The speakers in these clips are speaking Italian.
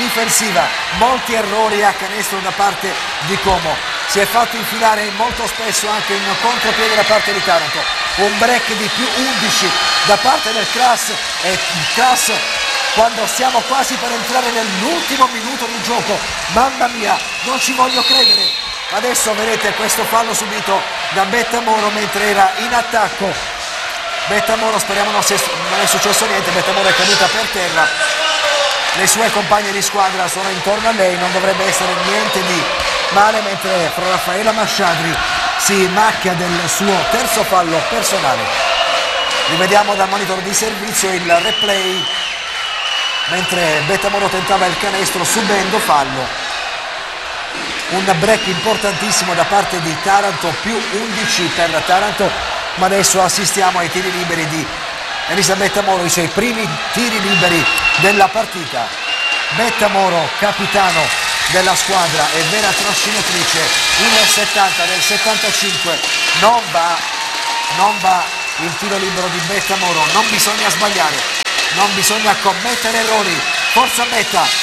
difensiva, molti errori a canestro da parte di Como, si è fatto infilare molto spesso anche un contropiede da parte di Taranto, un break di più 11 da parte del CRAS, e il CRAS, quando siamo quasi per entrare nell'ultimo minuto di gioco, mamma mia, non ci voglio credere. Adesso vedete questo fallo subito da Bettamoro mentre era in attacco. Bettamoro, speriamo non è successo niente, Bettamoro è caduta per terra, le sue compagne di squadra sono intorno a lei, non dovrebbe essere niente di male, mentre Raffaella Masciadri si macchia del suo terzo fallo personale. Rivediamo dal monitor di servizio il replay mentre Bettamoro tentava il canestro subendo fallo. Un break importantissimo da parte di Taranto, più 11 per Taranto, ma adesso assistiamo ai tiri liberi di Elisabetta Moro, i suoi primi tiri liberi della partita. Bettamoro, capitano della squadra e vera trascinatrice, 1,70 del 75, non va il tiro libero di Bettamoro, non bisogna sbagliare, non bisogna commettere errori, forza Betta.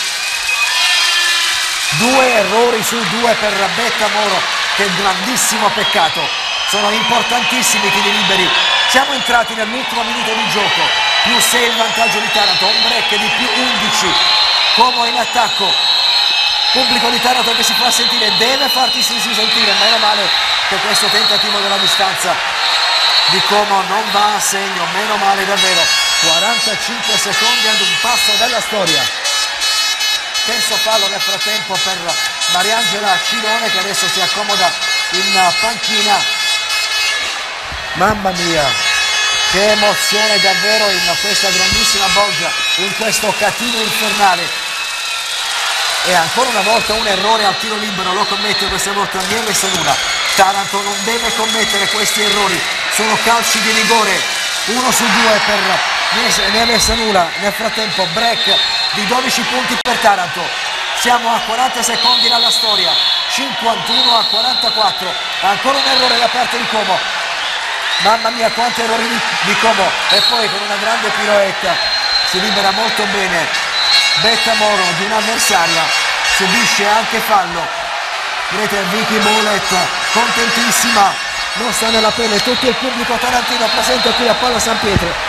2 errori su 2 per Bettamoro, che grandissimo peccato, sono importantissimi i tiri liberi. Siamo entrati nell'ultimo minuto di gioco, più 6 il vantaggio di Taranto, un break di più 11, Como in attacco, pubblico di Taranto che si fa sentire, deve farti sentire, meno male che questo tentativo della distanza di Como non va a segno, meno male davvero. 45 secondi ad un passo dalla storia. Terzo fallo nel frattempo per Mariangela Cirone, che adesso si accomoda in panchina. Mamma mia, che emozione davvero in questa grandissima bolgia, in questo catino infernale. E ancora una volta un errore al tiro libero, lo commette questa volta Nieve Sanula. Taranto non deve commettere questi errori, sono calci di rigore, 1 su 2 per Nieve Sanula. Nel frattempo break di 12 punti per Taranto, siamo a 40 secondi dalla storia, 51 a 44, ancora un errore da parte di Como. Mamma mia, quanti errori di Como, e poi con una grande piroetta si libera molto bene Bettamoro di un'avversaria, subisce anche fallo. Vedete Vicky Molet contentissima, non sta nella pelle, tutto il pubblico tarantino presente qui a Palla San Pietro.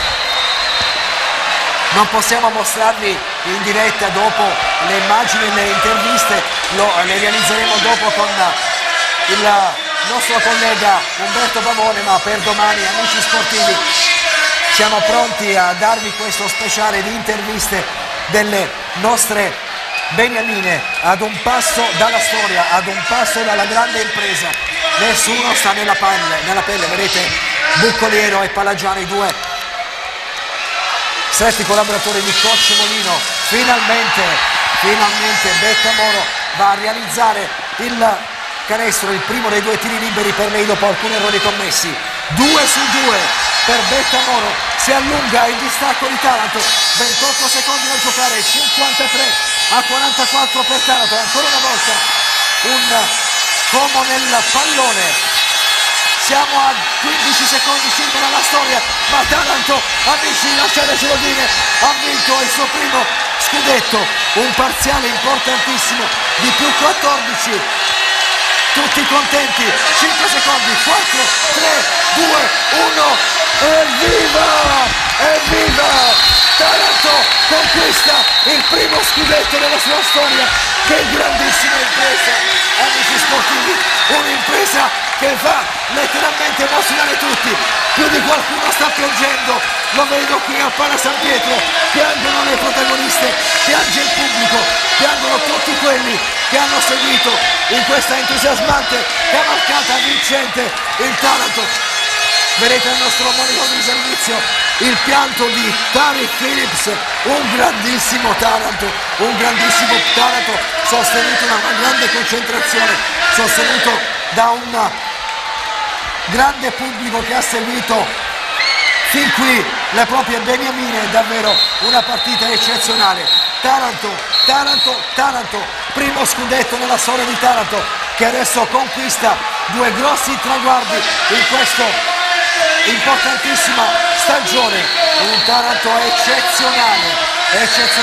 Non possiamo mostrarvi in diretta dopo le immagini e le interviste, le realizzeremo dopo con il nostro collega Umberto Pavone, ma per domani, amici sportivi, siamo pronti a darvi questo speciale di interviste delle nostre beniamine, ad un passo dalla storia, ad un passo dalla grande impresa. Nessuno sta nella pelle, vedete Buccoliero e Palagiani, 2 stretti collaboratori di Coach Molino. Finalmente Bettamoro va a realizzare il canestro, il primo dei 2 tiri liberi per lei dopo alcuni errori commessi. 2 su 2 per Bettamoro, si allunga il distacco di Taranto, 28 secondi da giocare, 53 a 44 per Taranto. Ancora una volta un Como nel pallone. Siamo a 15 secondi circa dalla storia, ma Taranto, amici, lasciatecelo dire, ha vinto il suo primo scudetto, un parziale importantissimo di più 14. Tutti contenti, 5 secondi, 4, 3, 2, 1, evviva! Taranto conquista il primo scudetto della sua storia, che grandissima impresa, amici sportivi, un'impresa che fa letteralmente emozionare tutti, più di qualcuno sta piangendo, lo vedo qui al Pala San Pietro, piangono le protagoniste, piange il pubblico, piangono tutti quelli che hanno seguito in questa entusiasmante cavalcata vincente il Taranto. Vedete il nostro monitor di servizio, il pianto di Tariq Phillips, un grandissimo Taranto sostenuto da una grande concentrazione, sostenuto da un grande pubblico che ha seguito fin qui le proprie beniamine. Davvero una partita eccezionale. Taranto, primo scudetto nella storia di Taranto, che adesso conquista 2 grossi traguardi in questa importantissima stagione. Un Taranto eccezionale